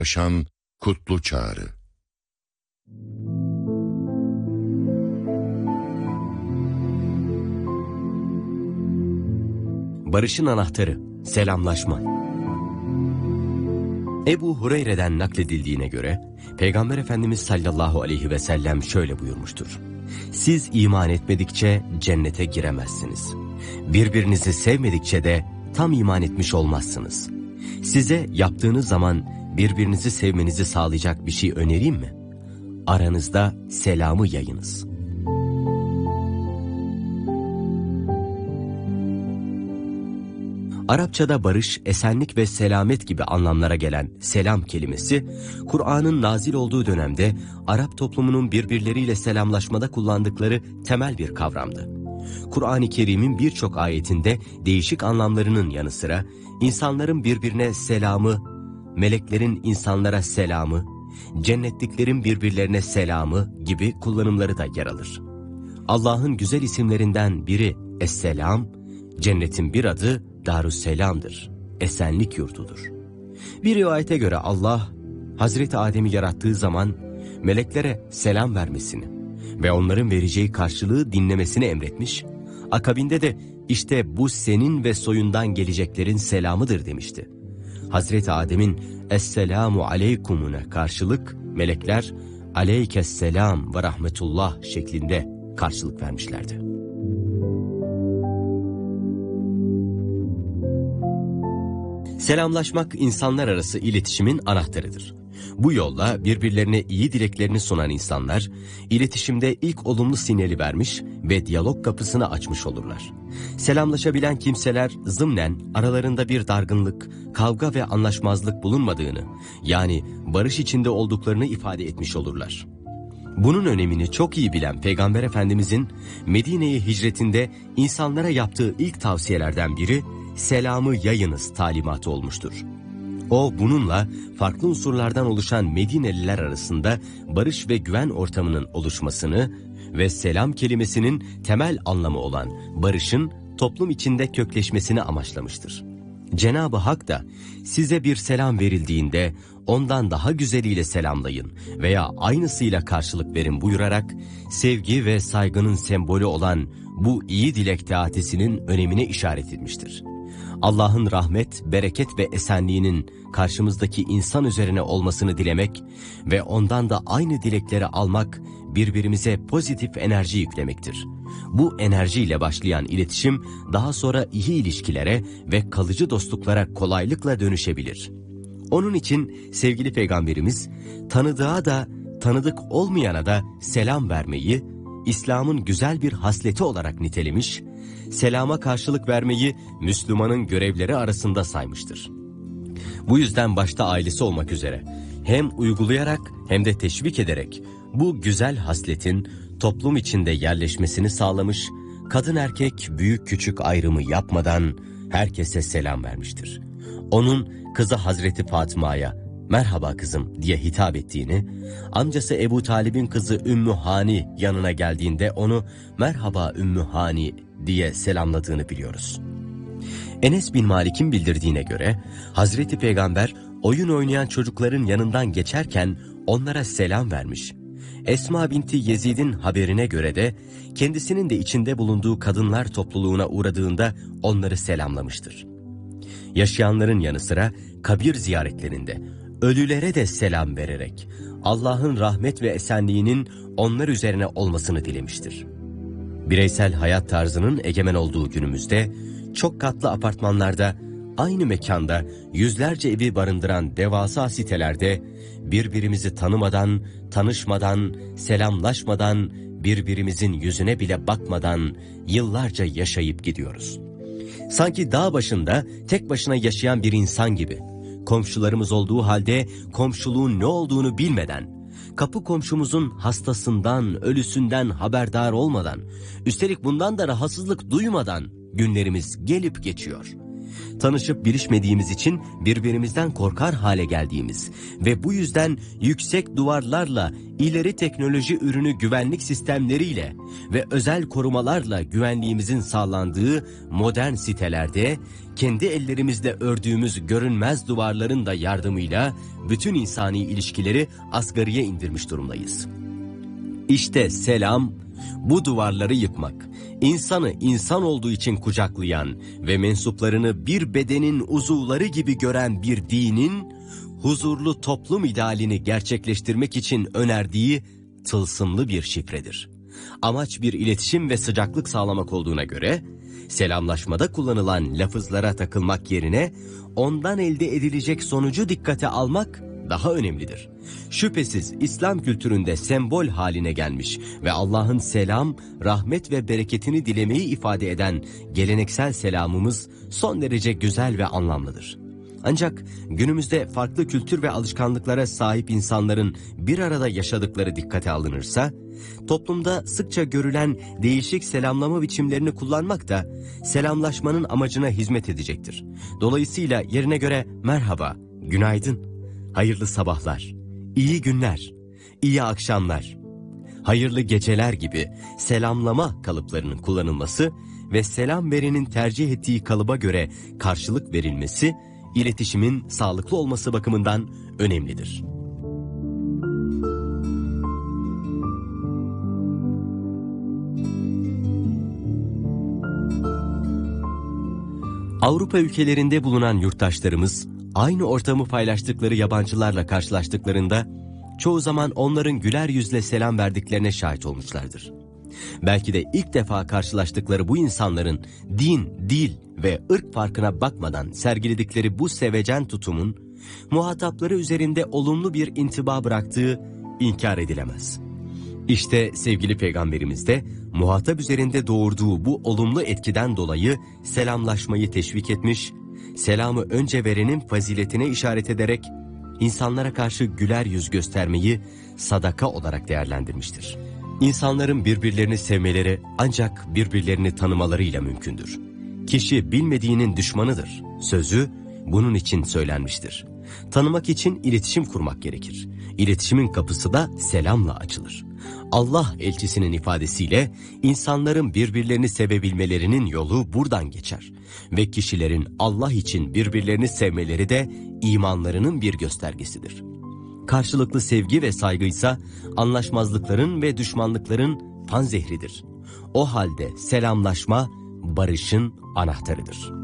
Yaşam kutlu çağrı. Barışın anahtarı, selamlaşma. Ebu Hureyre'den nakledildiğine göre, Peygamber Efendimiz sallallahu aleyhi ve sellem şöyle buyurmuştur. Siz iman etmedikçe cennete giremezsiniz. Birbirinizi sevmedikçe de tam iman etmiş olmazsınız. Size yaptığınız zaman birbirinizi sevmenizi sağlayacak bir şey önereyim mi? Aranızda selamı yayınız. Arapçada barış, esenlik ve selamet gibi anlamlara gelen selam kelimesi, Kur'an'ın nazil olduğu dönemde Arap toplumunun birbirleriyle selamlaşmada kullandıkları temel bir kavramdı. Kur'an-ı Kerim'in birçok ayetinde değişik anlamlarının yanı sıra, insanların birbirine selamı, meleklerin insanlara selamı, cennetliklerin birbirlerine selamı gibi kullanımları da yer alır. Allah'ın güzel isimlerinden biri Es-Selam, cennetin bir adı Darüsselam'dır, esenlik yurdudur. Bir rivayete göre Allah, Hazreti Adem'i yarattığı zaman meleklere selam vermesini ve onların vereceği karşılığı dinlemesini emretmiş, akabinde de işte bu senin ve soyundan geleceklerin selamıdır demişti. Hazreti Adem'in Esselamu Aleykum'una karşılık melekler Aleykesselam ve Rahmetullah şeklinde karşılık vermişlerdi. Selamlaşmak insanlar arası iletişimin anahtarıdır. Bu yolla birbirlerine iyi dileklerini sunan insanlar, iletişimde ilk olumlu sinyali vermiş ve diyalog kapısını açmış olurlar. Selamlaşabilen kimseler zımnen aralarında bir dargınlık, kavga ve anlaşmazlık bulunmadığını, yani barış içinde olduklarını ifade etmiş olurlar. Bunun önemini çok iyi bilen Peygamber Efendimizin Medine'ye hicretinde insanlara yaptığı ilk tavsiyelerden biri, selamı yayınız talimatı olmuştur. O bununla farklı unsurlardan oluşan Medineliler arasında barış ve güven ortamının oluşmasını ve selam kelimesinin temel anlamı olan barışın toplum içinde kökleşmesini amaçlamıştır. Cenab-ı Hak da size bir selam verildiğinde ondan daha güzeliyle selamlayın veya aynısıyla karşılık verin buyurarak sevgi ve saygının sembolü olan bu iyi dilek teatisinin önemine işaret etmiştir. Allah'ın rahmet, bereket ve esenliğinin karşımızdaki insan üzerine olmasını dilemek ve ondan da aynı dilekleri almak birbirimize pozitif enerji yüklemektir. Bu enerjiyle başlayan iletişim daha sonra iyi ilişkilere ve kalıcı dostluklara kolaylıkla dönüşebilir. Onun için sevgili Peygamberimiz tanıdığa da tanıdık olmayana da selam vermeyi İslam'ın güzel bir hasleti olarak nitelemiş, selama karşılık vermeyi Müslümanın görevleri arasında saymıştır. Bu yüzden başta ailesi olmak üzere hem uygulayarak hem de teşvik ederek bu güzel hasletin toplum içinde yerleşmesini sağlamış, kadın erkek büyük küçük ayrımı yapmadan herkese selam vermiştir. Onun kızı Hazreti Fatıma'ya "Merhaba kızım" diye hitap ettiğini, amcası Ebu Talib'in kızı Ümmü Hani yanına geldiğinde onu "Merhaba Ümmü Hani" diye selamladığını biliyoruz. Enes bin Malik'in bildirdiğine göre Hazreti Peygamber oyun oynayan çocukların yanından geçerken onlara selam vermiş. Esma binti Yezid'in haberine göre de kendisinin de içinde bulunduğu kadınlar topluluğuna uğradığında onları selamlamıştır. Yaşayanların yanı sıra kabir ziyaretlerinde ölülere de selam vererek Allah'ın rahmet ve esenliğinin onlar üzerine olmasını dilemiştir. Bireysel hayat tarzının egemen olduğu günümüzde çok katlı apartmanlarda, aynı mekanda yüzlerce evi barındıran devasa sitelerde birbirimizi tanımadan, tanışmadan, selamlaşmadan, birbirimizin yüzüne bile bakmadan yıllarca yaşayıp gidiyoruz. Sanki dağ başında tek başına yaşayan bir insan gibi, komşularımız olduğu halde komşuluğun ne olduğunu bilmeden, kapı komşumuzun hastasından, ölüsünden haberdar olmadan, üstelik bundan da rahatsızlık duymadan günlerimiz gelip geçiyor. Tanışıp bilişmediğimiz için birbirimizden korkar hale geldiğimiz ve bu yüzden yüksek duvarlarla, ileri teknoloji ürünü güvenlik sistemleriyle ve özel korumalarla güvenliğimizin sağlandığı modern sitelerde kendi ellerimizle ördüğümüz görünmez duvarların da yardımıyla bütün insani ilişkileri asgariye indirmiş durumdayız. İşte selam, bu duvarları yıkmak, insanı insan olduğu için kucaklayan ve mensuplarını bir bedenin uzuvları gibi gören bir dinin, huzurlu toplum idealini gerçekleştirmek için önerdiği tılsımlı bir şifredir. Amaç bir iletişim ve sıcaklık sağlamak olduğuna göre, selamlaşmada kullanılan lafızlara takılmak yerine ondan elde edilecek sonucu dikkate almak daha önemlidir. Şüphesiz İslam kültüründe sembol haline gelmiş ve Allah'ın selam, rahmet ve bereketini dilemeyi ifade eden geleneksel selamımız son derece güzel ve anlamlıdır. Ancak günümüzde farklı kültür ve alışkanlıklara sahip insanların bir arada yaşadıkları dikkate alınırsa, toplumda sıkça görülen değişik selamlama biçimlerini kullanmak da selamlaşmanın amacına hizmet edecektir. Dolayısıyla yerine göre merhaba, günaydın, hayırlı sabahlar, iyi günler, iyi akşamlar, hayırlı geceler gibi selamlama kalıplarının kullanılması ve selam verenin tercih ettiği kalıba göre karşılık verilmesi, iletişimin sağlıklı olması bakımından önemlidir. Avrupa ülkelerinde bulunan yurttaşlarımız aynı ortamı paylaştıkları yabancılarla karşılaştıklarında çoğu zaman onların güler yüzle selam verdiklerine şahit olmuşlardır. Belki de ilk defa karşılaştıkları bu insanların din, dil ve ırk farkına bakmadan sergiledikleri bu sevecen tutumun muhatapları üzerinde olumlu bir intiba bıraktığı inkar edilemez. İşte sevgili Peygamberimiz de muhatap üzerinde doğurduğu bu olumlu etkiden dolayı selamlaşmayı teşvik etmiş, selamı önce verenin faziletine işaret ederek insanlara karşı güler yüz göstermeyi sadaka olarak değerlendirmiştir. İnsanların birbirlerini sevmeleri ancak birbirlerini tanımalarıyla mümkündür. Kişi bilmediğinin düşmanıdır sözü bunun için söylenmiştir. Tanımak için iletişim kurmak gerekir. İletişimin kapısı da selamla açılır. Allah elçisinin ifadesiyle insanların birbirlerini sevebilmelerinin yolu buradan geçer. Ve kişilerin Allah için birbirlerini sevmeleri de imanlarının bir göstergesidir. Karşılıklı sevgi ve saygıysa anlaşmazlıkların ve düşmanlıkların panzehridir. O halde selamlaşma barışın anahtarıdır.